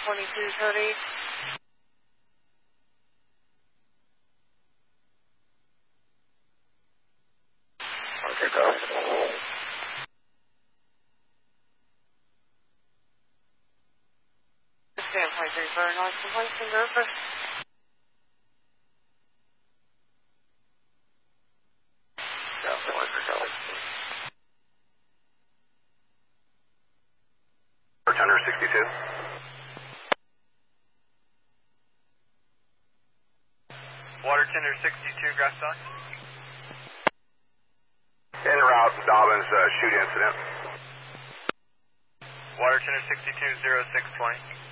22 Cody. Okay, go. Stand by 34 North Completion River. Bartender 62. Water Tender 62, Grafton. En route, Dobbins shoot incident. Water Tender 62, 0620.